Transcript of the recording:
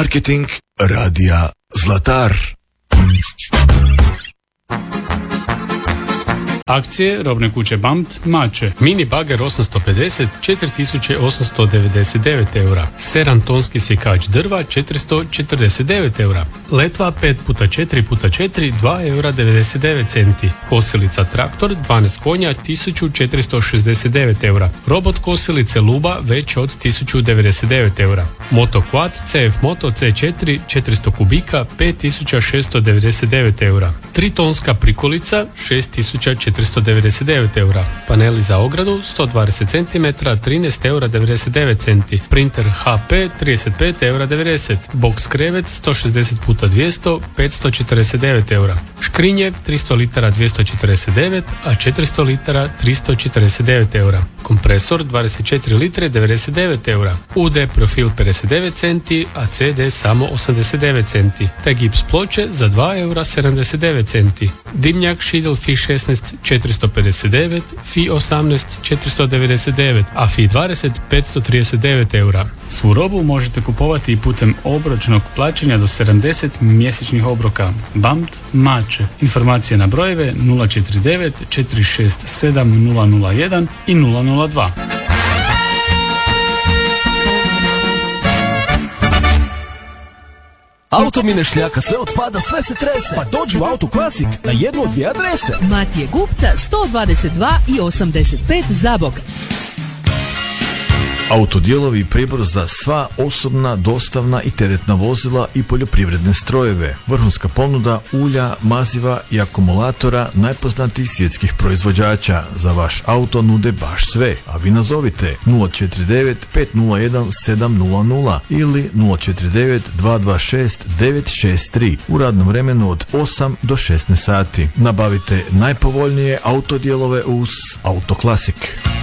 Marketing radija Zlatar. Akcije robne kuće BAMT Mače. Mini bager 850 4899 eura. 7 tonski sjekač drva 449 eura. Letva 5x4x4 2 eura 99 centi. Kosilica traktor 12 konja 1469 eura. Robot kosilice Luba već od 1099 eura. Moto Quad CF Moto C4 400 kubika 5699 eura. 3 tonska prikolica 6499 eura. Paneli za ogradu 120 cm 13 eura 99 centi. Printer HP 35 eura 90. Box krevet 160x200 549 eura. Škrinje 300 litara 249, a 400 litara 349 eura. Kompresor 24 litre 99 eura. UD profil 59 centi, a CD samo 89 centi. Te gips ploče za 2 eura 79 centi. Dimnjak Schiedel Fi 16 459, Fi 18 499, a Fi 20 539 eura. Svu robu možete kupovati i putem obročnog plaćanja do 70 mjesečnih obroka. BAMT Mače. Informacije na brojeve 049 467 001 i 002. Auto mi ne šljaka, sve otpada, sve se trese. Pa dođi u Auto Klasik na jednu od dvije adrese. Matije Gupca 122 i 85 Zabok. Autodijelovi i pribor za sva osobna, dostavna i teretna vozila i poljoprivredne strojeve. Vrhunska ponuda ulja, maziva i akumulatora najpoznatijih svjetskih proizvođača. Za vaš auto nude baš sve. A vi nazovite 049 501 700 ili 049 226 963 u radnom vremenu od 8 do 16 sati. Nabavite najpovoljnije autodijelove uz Auto Klasik.